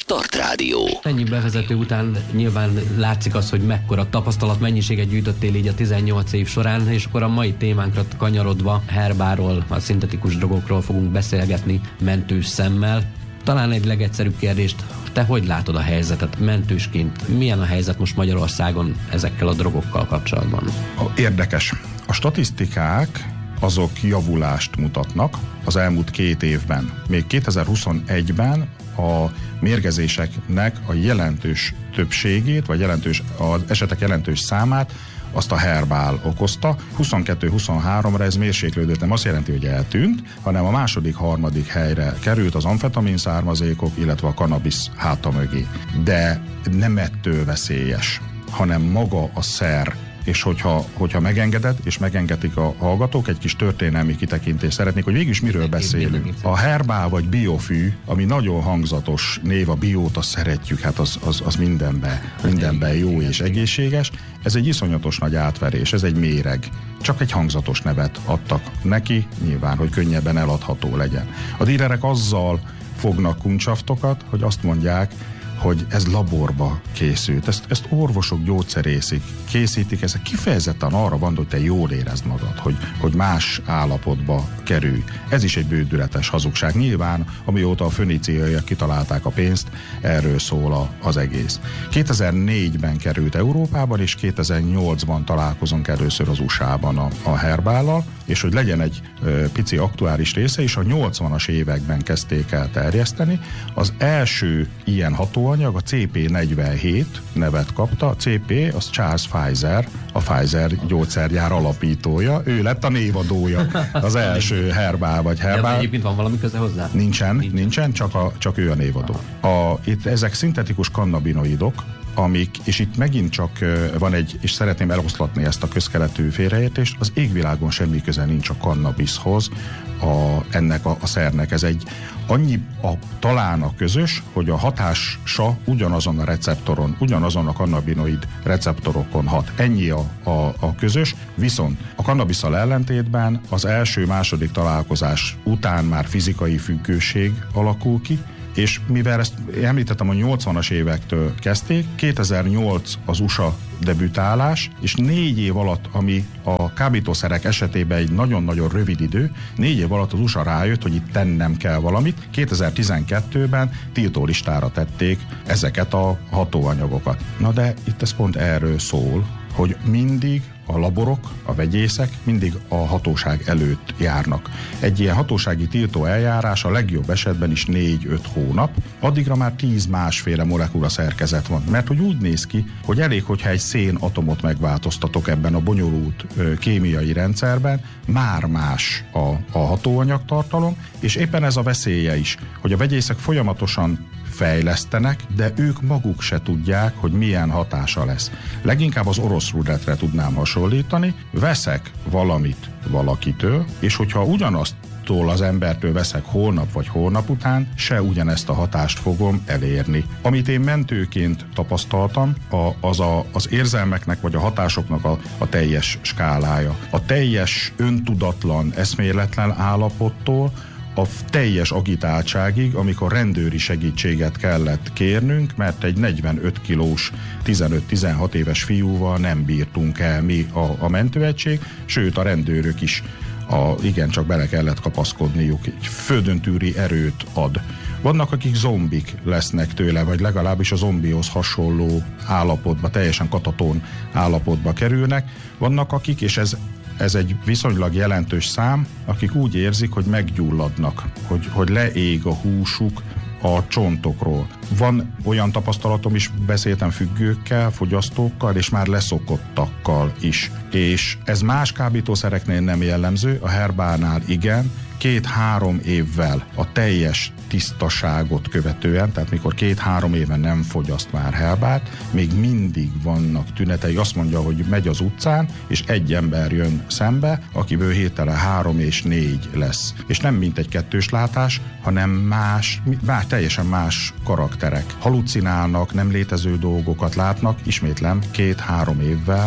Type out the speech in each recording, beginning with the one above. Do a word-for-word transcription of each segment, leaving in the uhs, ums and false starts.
Start Rádió. Ennyi bevezető után nyilván látszik az, hogy mekkora tapasztalat mennyiséget gyűjtöttél így a tizennyolc év során, és akkor a mai témánkra kanyarodva herbáról, a szintetikus drogokról fogunk beszélgetni mentős szemmel. Talán egy legegyszerűbb kérdést, te hogy látod a helyzetet mentősként? Milyen a helyzet most Magyarországon ezekkel a drogokkal kapcsolatban? Érdekes. A statisztikák azok javulást mutatnak az elmúlt két évben. Még kétezer-huszonegyben a mérgezéseknek a jelentős többségét, vagy jelentős, az esetek jelentős számát azt a herbál okozta. huszonkettő-huszonháromra ez mérséklődött, nem azt jelenti, hogy eltűnt, hanem a második, harmadik helyre került az amfetamin származékok, illetve a kannabisz háta mögé. De nem ettől veszélyes, hanem maga a szer. És hogyha, hogyha megengeded, és megengedik a hallgatók, egy kis történelmi kitekintést szeretnék, hogy végülis miről beszélünk. A herbál vagy biofű, ami nagyon hangzatos név, a biót, azt szeretjük, hát az, az, az mindenben, mindenben jó és egészséges. Ez egy iszonyatos nagy átverés, ez egy méreg. Csak egy hangzatos nevet adtak neki, nyilván, hogy könnyebben eladható legyen. A dílerek azzal fognak kuncsaftokat, hogy azt mondják, hogy ez laborba készült. Ezt, ezt orvosok, gyógyszerészek készítik, ez kifejezetten arra van, hogy te jól érezd magad, hogy, hogy más állapotba kerülj. Ez is egy bődületes hazugság. Nyilván, amióta a föníciaiak kitalálták a pénzt, erről szól a, az egész. kétezer-négyben került Európában, és kétezer-nyolcban találkozunk először az u es á-ban a, a herbállal, és hogy legyen egy ö, pici aktuális része is, a nyolcvanas években kezdték el terjeszteni. Az első ilyen hatóanyag, a cé pé negyvenhét nevet kapta. A cé pé, az Charles Pfizer, a Pfizer gyógyszergyár alapítója. Ő lett a névadója, az első herbál vagy herbál. De egyébként van valami köze hozzá? Nincsen, nincsen, nincsen csak, a, csak ő a névadó. A, itt ezek szintetikus kannabinoidok, amik, és itt megint csak van egy, és szeretném eloszlatni ezt a közkeletű félreértést, az égvilágon semmi köze nincs a kannabiszhoz, a, ennek a, a szernek. Ez egy annyi a, talán a közös, hogy a hatása ugyanazon a receptoron, ugyanazon a kannabinoid receptorokon hat. Ennyi a, a, a közös, viszont a kannabisszal ellentétben az első-második találkozás után már fizikai függőség alakul ki, és mivel ezt említettem, a nyolcvanas évektől kezdték, kétezer-nyolc az u es á debütálás, és négy év alatt, ami a kábítószerek esetében egy nagyon-nagyon rövid idő, négy év alatt az u es á rájött, hogy itt tennem kell valamit. kétezer-tizenkettőben tiltólistára tették ezeket a hatóanyagokat. Na de itt ez pont erről szól, hogy mindig a laborok, a vegyészek mindig a hatóság előtt járnak. Egy ilyen hatósági tiltó eljárás a legjobb esetben is négy-öt hónap, addigra már tíz másféle molekula szerkezet van. Mert hogy úgy néz ki, hogy elég, hogyha egy szénatomot megváltoztatok ebben a bonyolult ö, kémiai rendszerben, már más a, a hatóanyagtartalom, és éppen ez a veszélye is, hogy a vegyészek folyamatosan fejlesztenek, de ők maguk se tudják, hogy milyen hatása lesz. Leginkább az orosz rulettre tudnám hasonlítani, veszek valamit valakitől, és hogyha ugyanazt az embertől veszek holnap vagy holnap után, se ugyanezt a hatást fogom elérni. Amit én mentőként tapasztaltam, a, az a, az érzelmeknek vagy a hatásoknak a, a teljes skálája. A teljes öntudatlan, eszméletlen állapottól a teljes agitáltságig, amikor rendőri segítséget kellett kérnünk, mert egy negyvenöt kilós, tizenöt-tizenhat éves fiúval nem bírtunk el mi a, a mentőegység, sőt a rendőrök is a, igen, csak bele kellett kapaszkodniuk, egy földöntűri erőt ad. Vannak, akik zombik lesznek tőle, vagy legalábbis a zombihoz hasonló állapotba, teljesen kataton állapotba kerülnek. Vannak akik, és ez Ez egy viszonylag jelentős szám, akik úgy érzik, hogy meggyulladnak, hogy, hogy leég a húsuk a csontokról. Van olyan tapasztalatom is, beszéltem függőkkel, fogyasztókkal, és már leszokottakkal is. És ez más kábítószereknél nem jellemző, a herbánál igen, két-három évvel a teljes tisztaságot követően, tehát mikor két-három éve nem fogyaszt már herbát, még mindig vannak tünetei. Azt mondja, hogy megy az utcán, és egy ember jön szembe, akiből hirtelen három és négy lesz. És nem mint egy kettős látás, hanem más, más teljesen más karakterek. Halucinálnak, nem létező dolgokat látnak, ismétlem, két-három évvel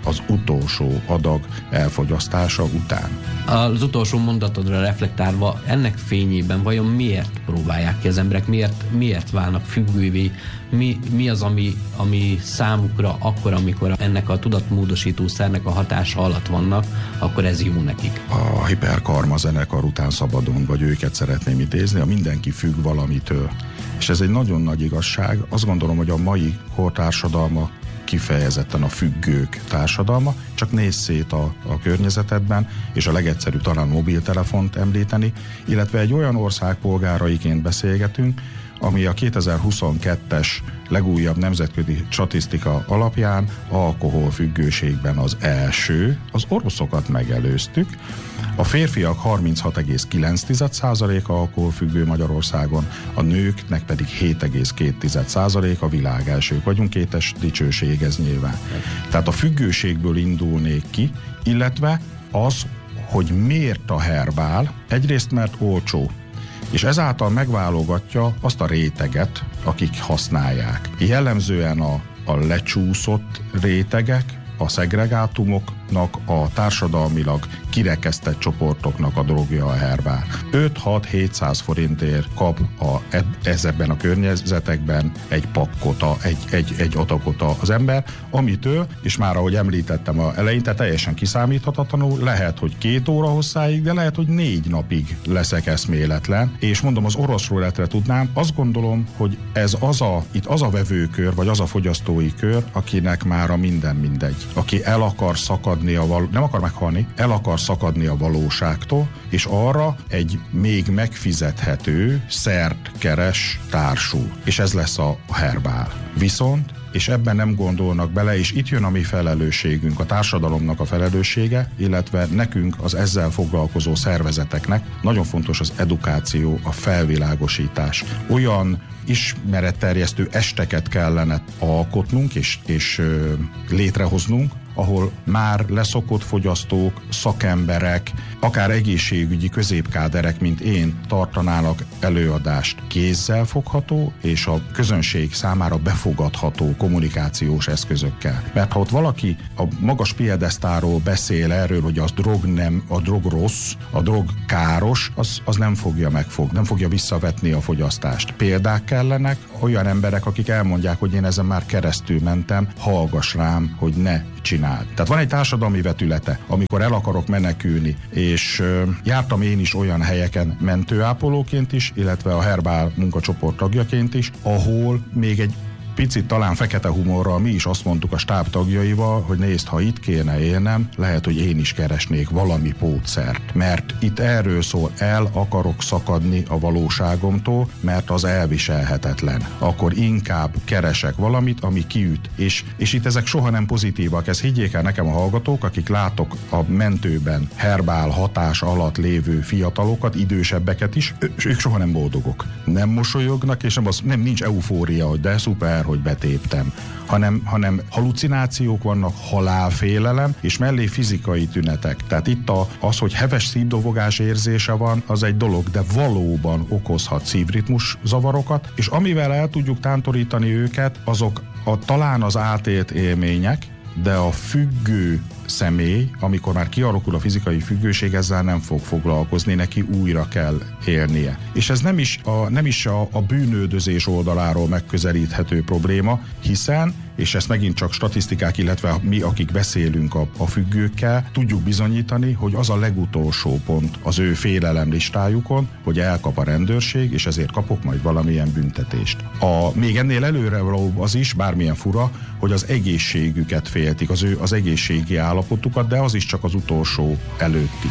az utolsó adag elfogyasztása után. Az utolsó mondatodra reflektálva, ennek fényében vajon miért próbálják ki az emberek, miért, miért válnak függővé, mi, mi az, ami, ami számukra akkor, amikor ennek a tudatmódosító szernek a hatása alatt vannak, akkor ez jó nekik. A Hiperkarma zenekar után szabadon, vagy őket szeretném idézni, a mindenki függ valamitől. És ez egy nagyon nagy igazság. Azt gondolom, hogy a mai kortársadalma kifejezetten a függők társadalma, csak nézz szét a, a környezetedben, és a legegyszerűbb talán mobiltelefont említeni, illetve egy olyan ország polgáraiként beszélgetünk, ami a kétezer-huszonkettes legújabb nemzetközi statisztika alapján alkoholfüggőségben az első, az oroszokat megelőztük. A férfiak harminchat egész kilenc százaléka alkoholfüggő Magyarországon, a nőknek pedig hét egész két százaléka, a világ elsők vagyunk, kétes dicsőség ez nyilván. Tehát a függőségből indulnék ki, illetve az, hogy miért a herbál, egyrészt mert olcsó, és ezáltal megválogatja azt a réteget, akik használják. Jellemzően a, a lecsúszott rétegek, a szegregátumoknak, a társadalmilag kirekesztett csoportoknak a drogja a herbál. öt-hat-hétszáz forintért kap a, ezekben a környezetekben egy pakkota, egy, egy, egy adagota az ember, amitől, és már ahogy említettem a elején, tehát teljesen kiszámíthatatlanul, lehet, hogy két óra hosszáig, de lehet, hogy négy napig leszek eszméletlen, és mondom, az orosz rulettre tudnám, azt gondolom, hogy ez az a, itt az a vevőkör, vagy az a fogyasztói kör, akinek már a minden mindegy. Aki el akar szakadni a való, nem akar meghalni, el akar szakadni a valóságtól, és arra egy még megfizethető szert keres társul. És ez lesz a herbál. Viszont, és ebben nem gondolnak bele, és itt jön a mi felelősségünk, a társadalomnak a felelőssége, illetve nekünk, az ezzel foglalkozó szervezeteknek nagyon fontos az edukáció, a felvilágosítás. Olyan ismeretterjesztő esteket kellene alkotnunk és, és ö, létrehoznunk, ahol már leszokott fogyasztók, szakemberek, akár egészségügyi középkáderek, mint én tartanának előadást kézzel fogható és a közönség számára befogadható kommunikációs eszközökkel. Mert ha ott valaki a magas piedesztáról beszél erről, hogy a drog nem, a drog rossz, a drog káros, az, az nem fogja megfog, nem fogja visszavetni a fogyasztást. Példák kellenek, olyan emberek, akik elmondják, hogy én ezen már keresztül mentem, hallgass rám, hogy ne csináld. Tehát van egy társadalmi vetülete, amikor el akarok menekülni, és ö, jártam én is olyan helyeken mentőápolóként is, illetve a herbál munkacsoport tagjaként is, ahol még egy picit talán fekete humorral mi is azt mondtuk a stáb tagjaival, hogy nézd, ha itt kéne élnem, lehet, hogy én is keresnék valami pótszert. Mert itt erről szól, el akarok szakadni a valóságomtól, mert az elviselhetetlen. Akkor inkább keresek valamit, ami kiüt. És, és itt ezek soha nem pozitívak. Ezt higgyék el nekem a hallgatók, akik látok a mentőben herbál hatás alatt lévő fiatalokat, idősebbeket is, és ők soha nem boldogok. Nem mosolyognak, és nem, az, nem nincs eufória, hogy de szuper, hogy betéptem, hanem, hanem halucinációk vannak, halálfélelem, és mellé fizikai tünetek. Tehát itt a, az, hogy heves szívdobogás érzése van, az egy dolog, de valóban okozhat szívritmus zavarokat, és amivel el tudjuk tántorítani őket, azok a, talán az átélt élmények, de a függő személy, amikor már kialakul a fizikai függőség, ezzel nem fog foglalkozni, neki újra kell élnie. És ez nem is a, nem is a, a bűnöldözés oldaláról megközelíthető probléma, hiszen, és ezt megint csak statisztikák, illetve mi, akik beszélünk a, a függőkkel, tudjuk bizonyítani, hogy az a legutolsó pont az ő félelem listájukon, hogy elkap a rendőrség, és ezért kapok majd valamilyen büntetést. A, még ennél előre való az is, bármilyen fura, hogy az egészségüket féltik, az ő az egészségi állapotukat, de az is csak az utolsó előtti.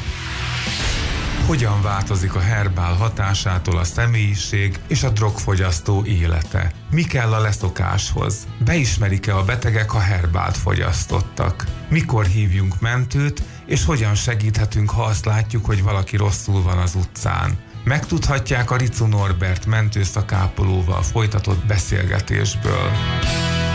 Hogyan változik a herbál hatásától a személyiség és a drogfogyasztó élete? Mi kell a leszokáshoz? Beismerik-e a betegek, ha herbált fogyasztottak? Mikor hívjunk mentőt, és hogyan segíthetünk, ha azt látjuk, hogy valaki rosszul van az utcán? Megtudhatják a Ricu Norbert mentőszakápolóval folytatott beszélgetésből.